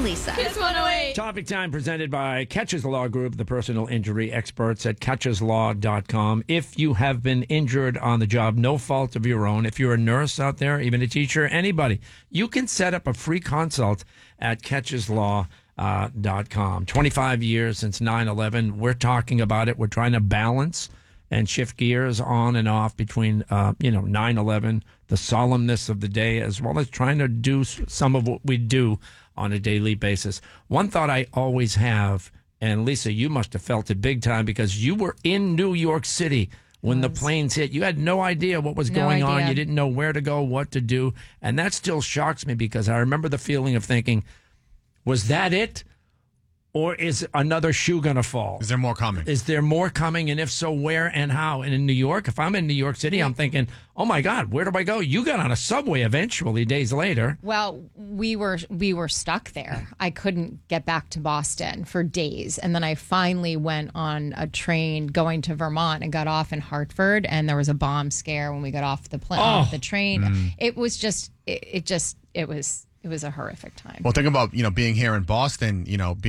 and Lisa. Kiss 108. Topic time presented by Catches Law Group, the personal injury experts at catcheslaw.com. If you have been injured on the job, no fault of your own, if you're a nurse out there, even a teacher, anybody, you can set up a free consult at catcheslaw.com. 25 years since 9/11. We're talking about it. We're trying to balance and shift gears on and off between, 9/11, the solemnness of the day, as well as trying to do some of what we do on a daily basis. One thought I always have, and Lisa, you must have felt it big time because you were in New York City when the planes hit. You had no idea what was going on. You didn't know where to go, what to do. And that still shocks me because I remember the feeling of thinking, was that it? Or is another shoe going to fall? Is there more coming? Is there more coming? And if so, where and how? And in New York, if I'm in New York City, I'm thinking, oh my God, where do I go? You got on a subway eventually days later. Well, we were stuck there. I couldn't get back to Boston for days. And then I finally went on a train going to Vermont and got off in Hartford. And there was a bomb scare when we got off the train. It was just, it was a horrific time. Well, think about, being here in Boston,